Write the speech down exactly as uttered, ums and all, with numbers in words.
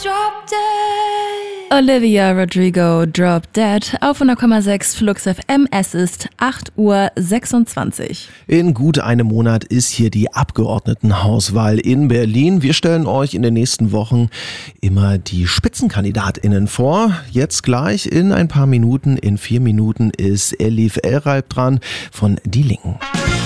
Drop Dead. Olivia Rodrigo, Drop Dead auf hundert Komma sechs Flux F M. Es ist acht Uhr sechsundzwanzig. In gut einem Monat ist hier die Abgeordnetenhauswahl in Berlin. Wir stellen euch in den nächsten Wochen immer die SpitzenkandidatInnen vor. Jetzt gleich in ein paar Minuten, in vier Minuten ist Elif Elreib dran von Die Linken.